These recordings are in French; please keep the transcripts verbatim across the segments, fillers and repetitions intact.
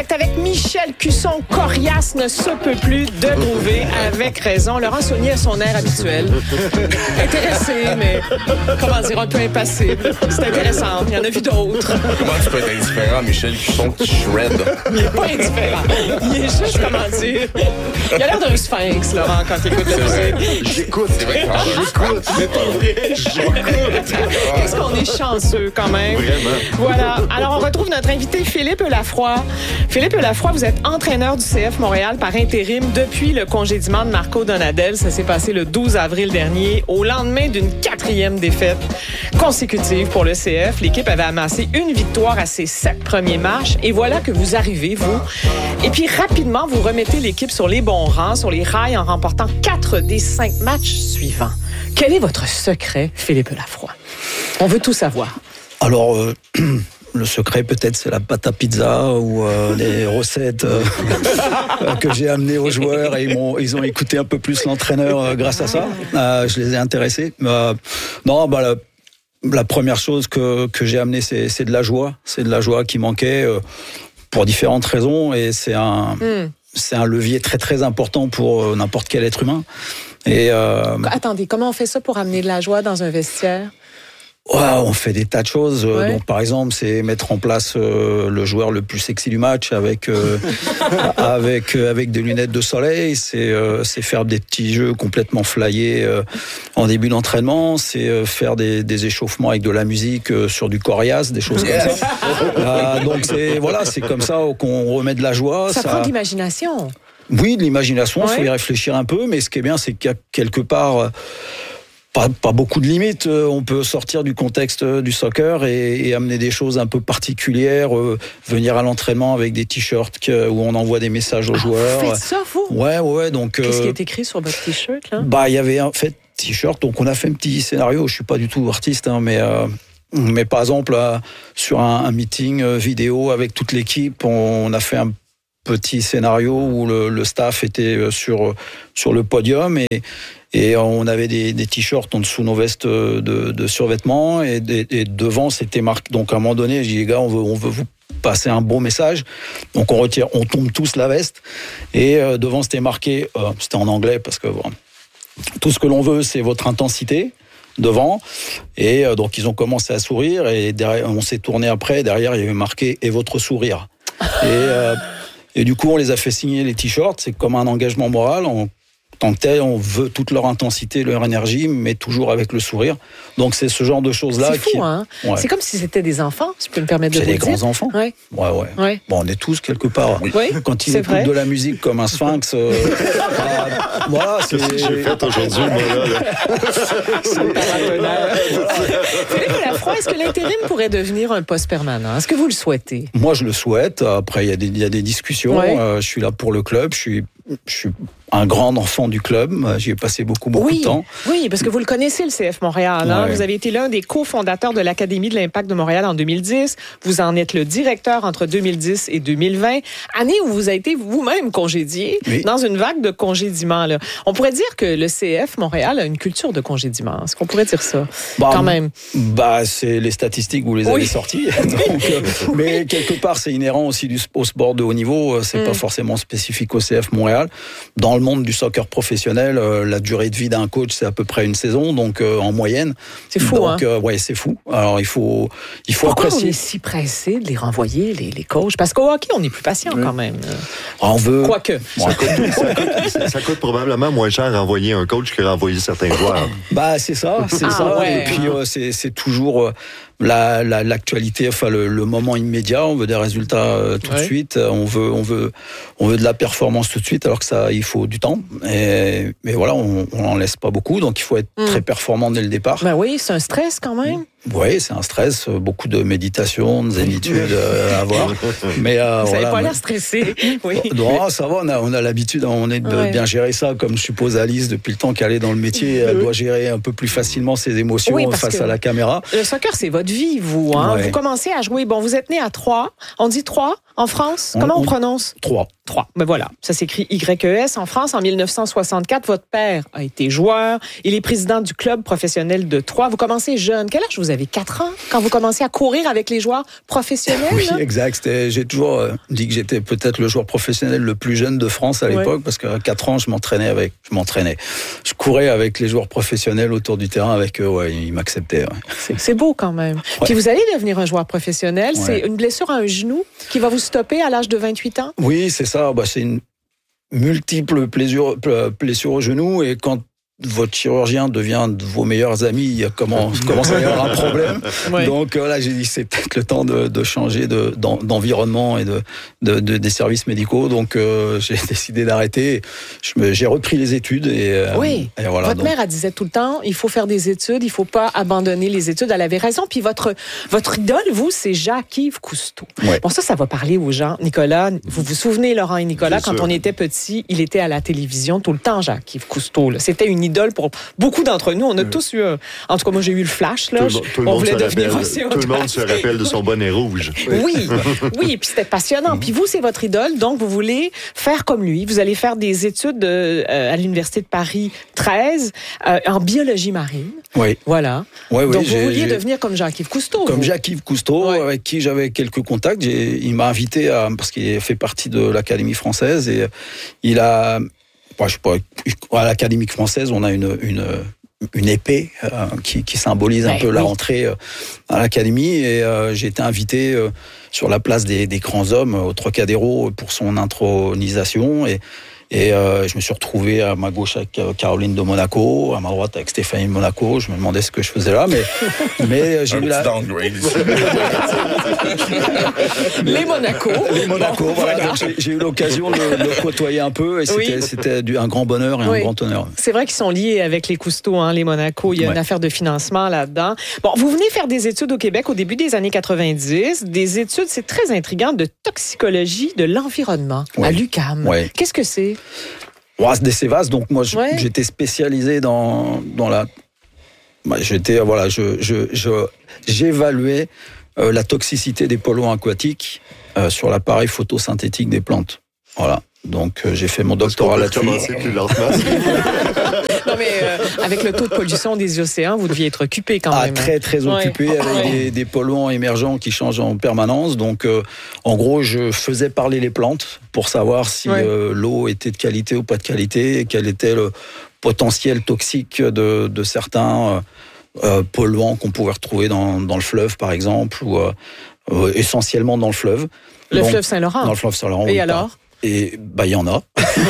est avec Michel Cusson, coriace, ne se peut plus de trouver, avec raison. Laurent Saunier a son air habituel. Intéressé, mais comment dire, un peu impassible. C'est intéressant, il y en a vu d'autres. Comment tu peux être indifférent, Michel Cusson, qui shred? Il n'est pas indifférent. Il est juste, comment dire, il a l'air d'un sphinx, Laurent, quand il écoute la musique. J'écoute, c'est vrai. J'écoute, c'est pas vrai. J'écoute. Est-ce qu'on est chanceux quand même? Vraiment. Voilà. Alors, on retrouve notre invité Philippe Lafroy. Philippe Lafroy, vous êtes entraîneur du C F Montréal par intérim depuis le congédiement de Marco Donadel. Ça s'est passé le douze avril dernier, au lendemain d'une quatrième défaite consécutive pour le C F. L'équipe avait amassé une victoire à ses sept premiers matchs. Et voilà que vous arrivez, vous. Et puis, rapidement, vous remettez l'équipe sur les bons rangs, sur les rails, en remportant quatre des cinq matchs suivants. Quel est votre secret, Philippe Lafroy? On veut tout savoir. Alors, euh, le secret, peut-être, c'est la pâte à pizza ou euh, les recettes euh, que j'ai amenées aux joueurs et ils, m'ont, ils ont écouté un peu plus l'entraîneur euh, grâce à ça. Euh, je les ai intéressés. Euh, non, bah, la, la première chose que, que j'ai amenée, c'est, c'est de la joie. C'est de la joie qui manquait euh, pour différentes raisons et c'est un... Mm. C'est un levier très très important pour euh, n'importe quel être humain. Et euh, attendez, comment on fait ça pour amener de la joie dans un vestiaire? Ouais, on fait des tas de choses. Ouais. Donc, par exemple, c'est mettre en place euh, le joueur le plus sexy du match avec euh, avec euh, avec des lunettes de soleil. C'est euh, c'est faire des petits jeux complètement flyés euh, en début d'entraînement. C'est euh, faire des, des échauffements avec de la musique euh, sur du coriace, des choses comme ça. euh, donc c'est voilà, c'est comme ça qu'on remet de la joie. Ça, ça... prend de l'imagination. Oui, de l'imagination. Il ouais. faut y réfléchir un peu, mais ce qui est bien, c'est qu'il y a quelque part Pas, pas beaucoup de limites. On peut sortir du contexte du soccer et, et amener des choses un peu particulières. Euh, venir à l'entraînement avec des t-shirts que, où on envoie des messages aux ah, joueurs. Vous faites ça, vous? Ouais, ouais. Donc. Qu'est-ce euh, qui est écrit sur votre t-shirt là? Bah, il y avait en fait t-shirt. Donc, on a fait un petit scénario. Je suis pas du tout artiste, hein, mais. Euh, mais par exemple, euh, sur un, un meeting euh, vidéo avec toute l'équipe, on, on a fait un petit scénario où le, le staff était sur sur le podium et et on avait des, des t-shirts en dessous nos vestes de, de survêtements et, et, et devant c'était marqué. Donc à un moment donné, j'ai dit les gars, on veut on veut vous passer un bon message. Donc on retire, on tombe tous la veste et euh, devant c'était marqué, euh, c'était en anglais parce que bon, tout ce que l'on veut c'est votre intensité. Devant et euh, donc ils ont commencé à sourire et derrière on s'est tourné après. Derrière il y avait marqué et votre sourire. Et euh, Et du coup, on les a fait signer les t-shirts. C'est comme un engagement moral. En tant que tel, on veut toute leur intensité, leur énergie, mais toujours avec le sourire. Donc, c'est ce genre de choses-là. C'est fou, qui... hein? Ouais. C'est comme si c'était des enfants, si je peux me permettre de c'est vous le dire. C'est des grands enfants. Ouais. Ouais, ouais. ouais. Bon, on est tous quelque part. Oui. Quand ils c'est écoutent vrai. de la musique comme un sphinx, euh, euh, voilà, c'est... Qu'est-ce que j'ai fait aujourd'hui, moi, là? Philippe Lafroy, est-ce que l'intérim pourrait devenir un poste permanent? Est-ce que vous le souhaitez? Moi, je le souhaite. Après, il y a des, il y a des discussions. Ouais. Euh, je suis là pour le club. Je suis, je suis un grand enfant du club. J'y ai passé beaucoup, beaucoup oui, de temps. Oui, parce que vous le connaissez, le C F Montréal. Hein? Ouais. Vous avez été l'un des cofondateurs de l'Académie de l'Impact de Montréal en deux mille dix. Vous en êtes le directeur entre deux mille dix et deux mille vingt. Année où vous avez été vous-même congédié oui. dans une vague de congédiements. Là. On pourrait dire que le C F Montréal a une culture de congédiement. Est-ce qu'on pourrait dire ça? Bah, quand même. Bah, c'est les statistiques, vous les avez oui. sorties. Donc, euh, oui. Mais quelque part, c'est inhérent aussi du, au sport de haut niveau. C'est mm. pas forcément spécifique au C F Montréal. Dans le monde du soccer professionnel, euh, la durée de vie d'un coach, c'est à peu près une saison, donc euh, en moyenne. C'est fou, donc, hein? Euh, ouais, c'est fou. Alors, il faut, il faut Pourquoi apprécier. on est si pressé de les renvoyer, les, les coachs? Parce qu'au hockey, on est plus patient oui. quand même. On veut... Quoique. Ça coûte, ça, coûte, ça coûte probablement moins cher renvoyer un coach que renvoyer certains joueurs. Bah, c'est ça, c'est ah, ça. Ouais, et puis, euh, c'est, c'est toujours... Euh, La, la, l'actualité, enfin le, le moment immédiat, on veut des résultats euh, tout ouais. de suite, on veut, on veut, on veut de la performance tout de suite, alors que ça, il faut du temps. Et, mais voilà, on, on en laisse pas beaucoup, donc il faut être mmh. très performant dès le départ. Ben oui, c'est un stress quand même. Oui, c'est un stress, beaucoup de méditation, de zénitude euh, à avoir. Mais euh, vous voilà, n'avez pas mais... l'air stressé. Oui. Non, ça va, on a, on a l'habitude, on est de ouais. bien gérer ça, comme je suppose Alice, depuis le temps qu'elle est dans le métier, elle doit gérer un peu plus facilement ses émotions oui, face à la caméra. Le soccer, c'est votre vie, vous. Hein? Ouais. Vous commencez à jouer, bon, vous êtes né à Troyes, on dit Troyes en France? Comment on, on prononce? Trois. Trois. Ben voilà, ça s'écrit Y E S en France. En dix-neuf cent soixante-quatre, votre père a été joueur. Il est président du club professionnel de Troyes. Vous commencez jeune. Quel âge vous avez? Quatre ans quand vous commencez à courir avec les joueurs professionnels? Oui, là? Exact. C'était, j'ai toujours euh, dit que j'étais peut-être le joueur professionnel le plus jeune de France à l'époque, ouais. Parce qu'à quatre ans, je m'entraînais avec, je m'entraînais. Je courais avec les joueurs professionnels autour du terrain avec eux. Ouais, ils m'acceptaient. Ouais. C'est, c'est beau quand même. Ouais. Puis vous allez devenir un joueur professionnel. Ouais. C'est une blessure à un genou qui va vous stopper à l'âge de vingt-huit ans? Oui, c'est ça. Bah, c'est une multiple blessures, blessures au genou, et quand votre chirurgien devient de vos meilleurs amis, il y a comment, commence à y avoir un problème. Ouais. Donc euh, là, j'ai dit c'est peut-être le temps de, de changer de, d'en, d'environnement et de, de, de des services médicaux. Donc euh, j'ai décidé d'arrêter. Je me, j'ai repris les études et, euh, oui. et voilà. Votre donc... mère, elle disait tout le temps, il faut faire des études, il faut pas abandonner les études. Elle avait raison. Puis votre votre idole, vous, c'est Jacques-Yves Cousteau. Ouais. Bon, ça, ça va parler aux gens. Nicolas, vous vous souvenez, Laurent et Nicolas, Bien quand sûr. On était petits, il était à la télévision tout le temps, Jacques-Yves Cousteau. Là. C'était une idole pour beaucoup d'entre nous. On a oui. tous eu, en tout cas, moi j'ai eu le flash. Là. Tout, tout le, on voulait devenir aussi. Tout le monde se rappelle de son bonnet rouge. Oui, oui, et puis c'était passionnant. Puis vous, c'est votre idole, donc vous voulez faire comme lui. Vous allez faire des études de, euh, à l'Université de Paris treize euh, en biologie marine. Oui. Voilà. Oui, oui, donc j'ai, vous vouliez j'ai... devenir comme Jacques-Yves Cousteau. Comme vous. Jacques-Yves Cousteau, ouais. avec qui j'avais quelques contacts. J'ai, il m'a invité à, parce qu'il fait partie de l'Académie française, et il a, moi, je sais pas, à l'Académie française, on a une, une une épée euh, qui, qui symbolise un ouais, peu oui. la rentrée euh, à l'Académie, et euh, j'ai été invité euh, sur la place des, des grands hommes au Trocadéro pour son intronisation, et Et euh, je me suis retrouvé à ma gauche avec Caroline de Monaco, à ma droite avec Stéphanie de Monaco. Je me demandais ce que je faisais là, mais, mais j'ai un eu la... Les Monaco. Les Monaco, bon, voilà. voilà. Donc j'ai, j'ai eu l'occasion de le côtoyer un peu, et c'était, oui. c'était du, un grand bonheur et oui. un grand honneur. C'est vrai qu'ils sont liés avec les Cousteau, hein, les Monaco. Il y a ouais. une affaire de financement là-dedans. Bon, vous venez faire des études au Québec au début des années quatre-vingt-dix. Des études, c'est très intriguant, de toxicologie de l'environnement ouais. à l'U Q A M. Ouais. Qu'est-ce que c'est? Ouais, c'est assez vaste. Donc moi, ouais. j'étais spécialisé dans dans la. Bah, j'étais voilà, je je, je j'évaluais euh, la toxicité des polluants aquatiques euh, sur l'appareil photosynthétique des plantes. Voilà. Donc euh, j'ai fait mon doctorat là-dessus. Plus lentement. Non mais euh, avec le taux de pollution des océans, vous deviez être occupé quand ah, même. Très très occupé ouais. avec ouais. Des, des polluants émergents qui changent en permanence. Donc euh, en gros, je faisais parler les plantes pour savoir si ouais. euh, l'eau était de qualité ou pas de qualité, et quel était le potentiel toxique de, de certains euh, euh, polluants qu'on pouvait retrouver dans, dans le fleuve par exemple, ou euh, euh, essentiellement dans le fleuve. Le Donc, fleuve Saint-Laurent. Dans le fleuve Saint-Laurent. Et oui, alors? Pas. Et bah il y en a.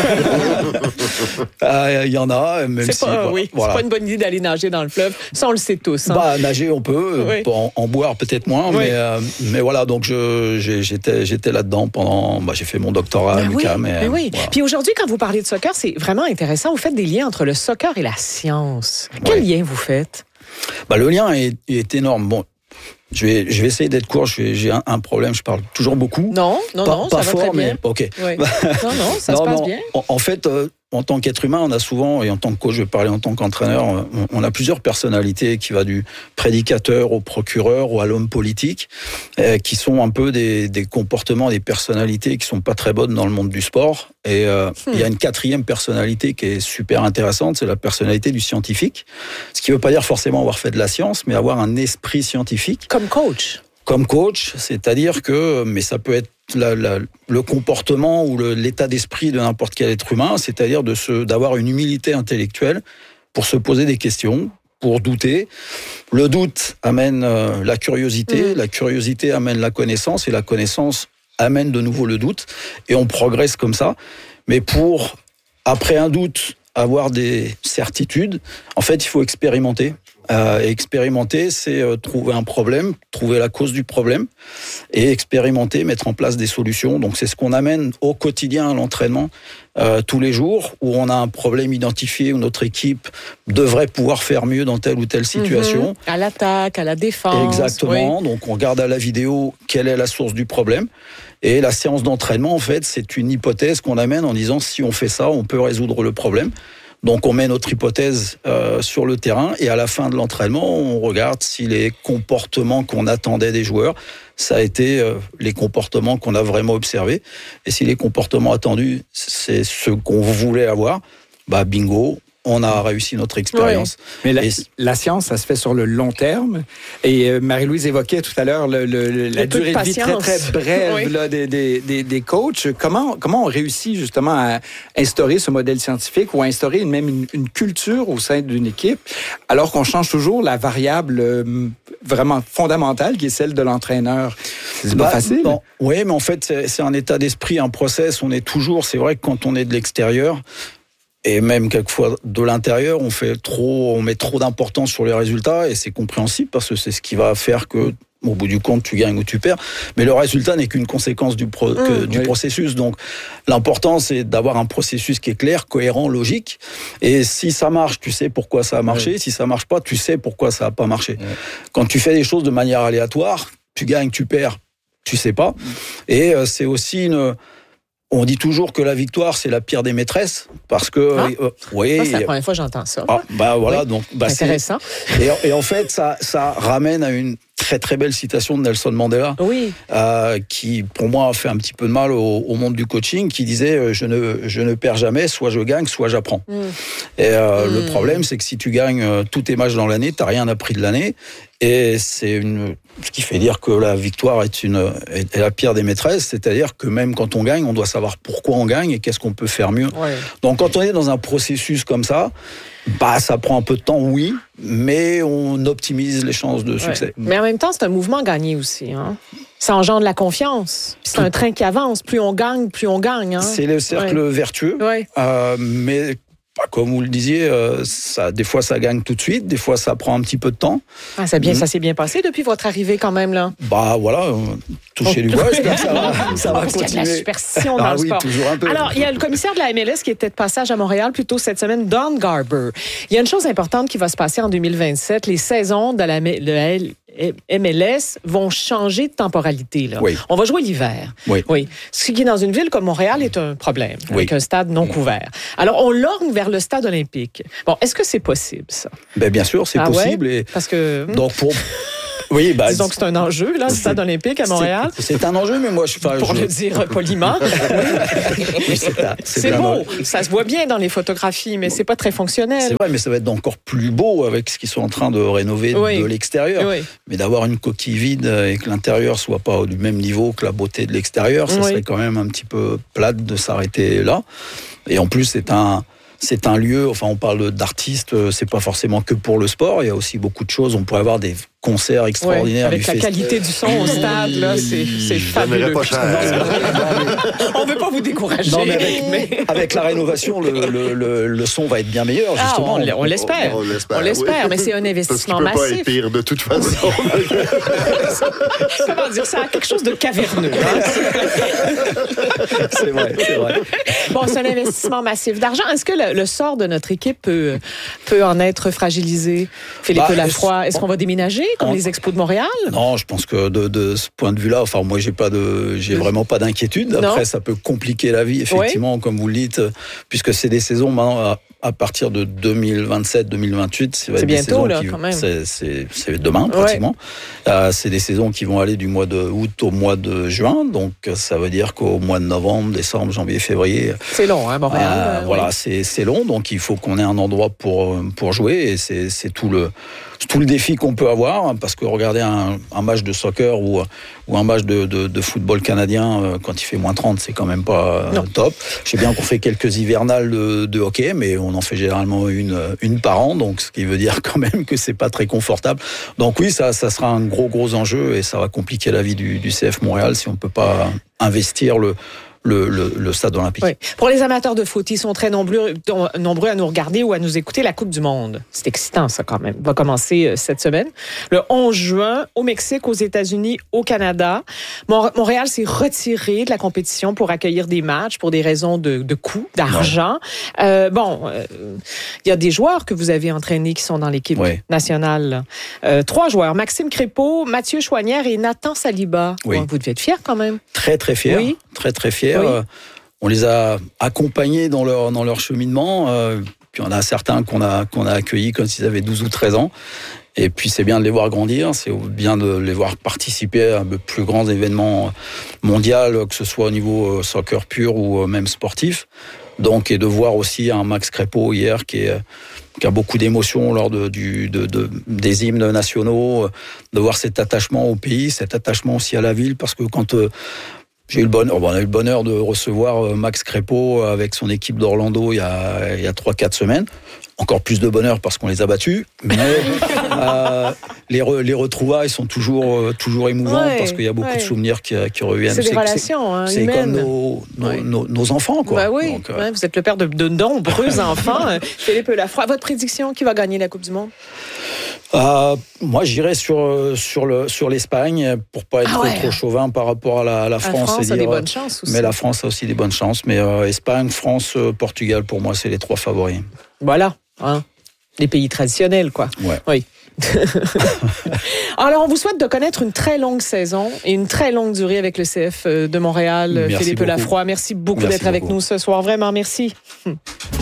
Il euh, y en a, même c'est si pas, bah, oui, voilà. c'est pas une bonne idée d'aller nager dans le fleuve. Ça on le sait tous. Hein. Bah nager on peut, oui. en, en boire peut-être moins, oui. mais euh, mais voilà, donc je j'ai, j'étais j'étais là-dedans pendant. Bah j'ai fait mon doctorat à l'U Q A M. Oui, mais, mais oui. Voilà. Puis aujourd'hui, quand vous parlez de soccer, c'est vraiment intéressant. Vous faites des liens entre le soccer et la science. Quel oui. lien vous faites? Bah le lien est, est énorme. Bon. Je vais, je vais essayer d'être court. Je vais, j'ai un, un problème. Je parle toujours beaucoup. Non, non, pas, non, pas ça fort, va très bien. Mais ok. Oui. Non, non, ça non, se passe non, bien. En, en fait, euh, en tant qu'être humain, on a souvent, et en tant que coach, je vais parler en tant qu'entraîneur, on, on a plusieurs personnalités qui va du prédicateur au procureur ou à l'homme politique, euh, qui sont un peu des, des comportements, des personnalités qui sont pas très bonnes dans le monde du sport. Et euh, hmm. il y a une quatrième personnalité qui est super intéressante, c'est la personnalité du scientifique. Ce qui veut pas dire forcément avoir fait de la science, mais avoir un esprit scientifique. Comme coach. Comme coach, c'est-à-dire que, mais ça peut être la, la, le comportement ou le, l'état d'esprit de n'importe quel être humain, c'est-à-dire de se, d'avoir une humilité intellectuelle pour se poser des questions, pour douter. Le doute amène euh, la curiosité, mmh. la curiosité amène la connaissance, et la connaissance amène de nouveau le doute, et on progresse comme ça. Mais pour, après un doute, avoir des certitudes, en fait, il faut expérimenter. Euh, expérimenter, c'est euh, trouver un problème, trouver la cause du problème, et expérimenter, mettre en place des solutions. Donc c'est ce qu'on amène au quotidien à l'entraînement, euh, tous les jours, où on a un problème identifié, où notre équipe devrait pouvoir faire mieux dans telle ou telle situation. Mm-hmm. À l'attaque, à la défense. Exactement. Oui. Donc on regarde à la vidéo quelle est la source du problème. Et la séance d'entraînement, en fait, c'est une hypothèse qu'on amène en disant si on fait ça, on peut résoudre le problème. Donc on met notre hypothèse euh, sur le terrain et à la fin de l'entraînement, on regarde si les comportements qu'on attendait des joueurs, ça a été euh, les comportements qu'on a vraiment observés. Et si les comportements attendus, c'est ce qu'on voulait avoir, bah bingo, on a réussi notre expérience. Oui. Mais la, et, la science, ça se fait sur le long terme. Et euh, Marie-Louise évoquait tout à l'heure le, le, le, la durée de, de vie très, très brève oui. là, des, des, des, des coachs. Comment, comment on réussit justement à instaurer ce modèle scientifique ou à instaurer une, même une, une culture au sein d'une équipe, alors qu'on change toujours la variable euh, vraiment fondamentale qui est celle de l'entraîneur? C'est bah, pas facile. Bon, oui, mais en fait, c'est, c'est un état d'esprit, un process. On est toujours, c'est vrai que quand on est de l'extérieur, et même quelquefois de l'intérieur, on fait trop, on met trop d'importance sur les résultats et c'est compréhensible parce que c'est ce qui va faire que, au bout du compte, tu gagnes ou tu perds. Mais le résultat n'est qu'une conséquence du, pro, que, mmh, du oui. processus. Donc, l'important, c'est d'avoir un processus qui est clair, cohérent, logique. Et si ça marche, tu sais pourquoi ça a marché. Oui. Si ça marche pas, tu sais pourquoi ça a pas marché. Oui. Quand tu fais des choses de manière aléatoire, tu gagnes, tu perds, tu sais pas. Et euh, c'est aussi une... On dit toujours que la victoire, c'est la pire des maîtresses, parce que... Ah, euh, oui, c'est la première fois que j'entends ça. Ah, bah voilà, oui. donc... Bah, c'est intéressant. C'est, et, et en fait, ça, ça ramène à une très très belle citation de Nelson Mandela, oui. euh, qui, pour moi, a fait un petit peu de mal au, au monde du coaching, qui disait « je ne, je ne perds jamais, soit je gagne, soit j'apprends mm. ». Et euh, mm. le problème, c'est que si tu gagnes euh, tous tes matchs dans l'année, tu n'as rien appris de l'année. Et c'est une, ce qui fait dire que la victoire est, une, est la pire des maîtresses, c'est-à-dire que même quand on gagne, on doit savoir pourquoi on gagne et qu'est-ce qu'on peut faire mieux. Ouais. Donc quand on est dans un processus comme ça, bah ça prend un peu de temps, oui, mais on optimise les chances de succès. Ouais. Mais en même temps, c'est un mouvement gagné aussi. Hein? Ça engendre la confiance. C'est Tout. un train qui avance. Plus on gagne, plus on gagne. Hein? C'est le cercle ouais. vertueux, ouais. Euh, mais... Comme vous le disiez, euh, ça, des fois ça gagne tout de suite, des fois ça prend un petit peu de temps. Ah, ça, bien, mmh. ça s'est bien passé depuis votre arrivée quand même, là? Bah voilà, euh, toucher du bois, j'espère que ça va, ça va Parce continuer. qu'il y a de la superstition dans ah, le oui, sport. Toujours un peu. Alors, il y a le commissaire de la M L S qui était de passage à Montréal plus tôt cette semaine, Don Garber. Il y a une chose importante qui va se passer en deux mille vingt-sept. Les saisons de la, de la M L S vont changer de temporalité. Là. Oui. On va jouer l'hiver. Oui. oui. Ce qui, dans une ville comme Montréal, est un problème, oui. avec un stade non couvert. Alors, on lorgne vers le stade olympique. Bon, est-ce que c'est possible, ça? Ben, bien sûr, c'est ah possible. Ouais? Et... Parce que... Donc, pour... Oui, bah, disons que c'est un enjeu, là, le stade olympique à Montréal. C'est, c'est un enjeu, mais moi, je... Enfin, pour je... le dire poliment. oui, c'est un, c'est c'est un beau, enjeu. Ça se voit bien dans les photographies, mais c'est pas très fonctionnel. C'est vrai, mais ça va être encore plus beau avec ce qu'ils sont en train de rénover oui. de l'extérieur. Oui. Mais d'avoir une coquille vide et que l'intérieur soit pas du même niveau que la beauté de l'extérieur, ça oui. serait quand même un petit peu plate de s'arrêter là. Et en plus, c'est un... C'est un lieu, enfin on parle d'artistes, c'est pas forcément que pour le sport, il y a aussi beaucoup de choses, on pourrait avoir des concerts extraordinaires. Ouais, avec du la fest... qualité du son au stade, là, c'est, c'est fabuleux. Pas cher. On veut pas vous décourager. Non, mais avec, mais... avec la rénovation, le, le, le, le son va être bien meilleur, justement. Ah, on, on l'espère. On, on l'espère, on l'espère oui. mais c'est un investissement Parce qu'il massif. peut pas être pire de toute façon. Comment dire, ça a quelque chose de caverneux. Hein? C'est vrai, c'est vrai. Bon, c'est un investissement massif d'argent. Est-ce que le, le sort de notre équipe peut, peut en être fragilisé? Philippe bah, Lafroy, est-ce qu'on va déménager comme on... les Expos de Montréal? Non, je pense que de, de ce point de vue-là, enfin moi j'ai pas de, j'ai vraiment pas d'inquiétude. Après, non. ça peut compliquer la vie, effectivement, oui. comme vous le dites, puisque c'est des saisons maintenant à, à partir de deux mille vingt-sept deux mille vingt-huit. Ça va c'est être bientôt des saisons là, qui, quand même. C'est, c'est, c'est demain pratiquement. Ouais. Euh, c'est des saisons qui vont aller du mois de août au mois de juin, donc ça veut dire qu'au mois de novembre, décembre, janvier, février. C'est long, hein, Montréal. Euh, euh, voilà, oui. c'est, c'est long, donc il faut qu'on ait un endroit pour pour jouer et c'est, c'est tout le tout le défi qu'on peut avoir, parce que regarder un, un match de soccer ou, ou un match de, de, de football canadien, quand il fait moins trente, c'est quand même pas non. top. Je sais bien qu'on fait quelques hivernales de, de hockey, mais on en fait généralement une, une par an, donc ce qui veut dire quand même que c'est pas très confortable. Donc oui, ça, ça sera un gros, gros enjeu et ça va compliquer la vie du, du C F Montréal si on peut pas investir le Le, le, le stade olympique. Oui. Pour les amateurs de foot, ils sont très nombreux, nombreux à nous regarder ou à nous écouter. La Coupe du Monde, c'est excitant ça quand même, va commencer cette semaine. Le onze juin, au Mexique, aux États-Unis, au Canada. Montréal s'est retiré de la compétition pour accueillir des matchs pour des raisons de, de coûts, d'argent. Euh, bon, il euh, y a des joueurs que vous avez entraînés qui sont dans l'équipe oui. nationale. Euh, trois joueurs, Maxime Crépeau, Mathieu Chouanière et Nathan Saliba. Oui. Bon, vous devez être fiers quand même. Très, très fiers. Oui. Très, très fiers. Oui. On les a accompagnés dans leur, dans leur cheminement. Euh, Puis on a certains qu'on a, qu'on a accueillis quand ils avaient douze ou treize ans. Et puis c'est bien de les voir grandir, c'est bien de les voir participer à de plus grands événements mondiaux, que ce soit au niveau soccer pur ou même sportif. Donc, et de voir aussi un Max Crépeau hier qui, est, qui a beaucoup d'émotions lors de, du, de, de, des hymnes nationaux, de voir cet attachement au pays, cet attachement aussi à la ville, parce que quand euh, j'ai eu le bonheur, bon, on a eu le bonheur de recevoir Max Crépeau avec son équipe d'Orlando il y a, il y a trois quatre semaines. Encore plus de bonheur parce qu'on les a battus, mais euh, les, re, les retrouvailles sont toujours, toujours émouvantes ouais, parce qu'il y a beaucoup ouais. de souvenirs qui, qui reviennent. C'est des c'est, relations hein, c'est humaines. C'est comme nos, nos, ouais. nos, nos enfants, quoi. Bah oui, Donc, euh... ouais, vous êtes le père de, de nombreux enfants. Philippe Lafroy, votre prédiction, qui va gagner la Coupe du Monde? Euh, moi, j'irais sur, sur, le, sur l'Espagne pour pas être ah ouais. trop chauvin par rapport à la, à la France. La France dire, a des bonnes chances aussi. Mais la France a aussi des bonnes chances. Mais euh, Espagne, France, Portugal, pour moi, c'est les trois favoris. Voilà. Hein, les pays traditionnels, quoi. Ouais. Oui. Alors, on vous souhaite de connaître une très longue saison et une très longue durée avec le C F de Montréal. Merci Philippe beaucoup. Lafroy, merci beaucoup merci d'être beaucoup. avec nous ce soir. Vraiment, merci.